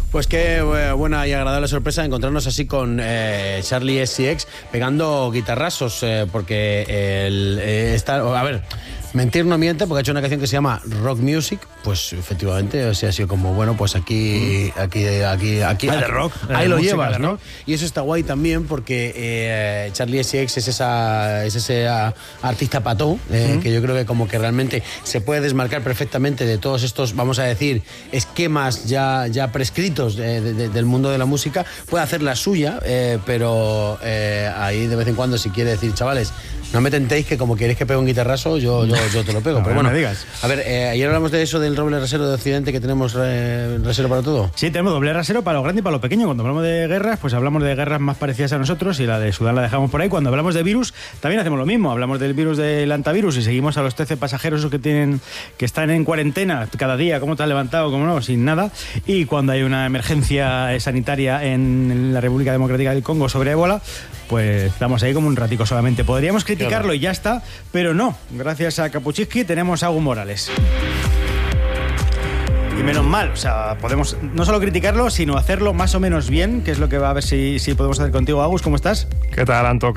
Pues qué buena y agradable sorpresa encontrarnos así con Charli XCX pegando guitarrazos, porque está... A ver, mentir no miente, porque ha hecho una canción que se llama Rock Music, pues efectivamente, o sea, ha sido como, bueno, pues aquí de rock, ahí lo música, llevas, ¿no? rock. Y eso está guay también porque Charli XCX es ese artista pató, que yo creo que como que realmente se puede desmarcar perfectamente de todos estos, vamos a decir, esquemas ya prescritos del mundo de la música. Puede hacer la suya, pero ahí de vez en cuando, si quiere decir, chavales, no me tentéis que como queréis que pegue un guitarrazo, yo te lo pego. No, pero bueno, me digas. A ver, ayer hablamos de eso del doble rasero de Occidente, que tenemos rasero para todo. Sí, tenemos doble rasero para lo grande y para lo pequeño. Cuando hablamos de guerras, pues hablamos de guerras más parecidas a nosotros y la de Sudán la dejamos por ahí. Cuando hablamos de virus, también hacemos lo mismo. Hablamos del virus del antivirus y seguimos a los 13 pasajeros que están en cuarentena cada día, cómo te has levantado, cómo no, sin nada. Y cuando hay una emergencia sanitaria en la República Democrática del Congo sobre ébola, pues estamos ahí como un ratico solamente. Podríamos criticarlo y ya está, pero no. Gracias a Kapuczynski tenemos a Agus Morales. Y menos mal, o sea, podemos no solo criticarlo, sino hacerlo más o menos bien, que es lo que va a ver si podemos hacer contigo. Agus, ¿cómo estás? ¿Qué tal, Anto?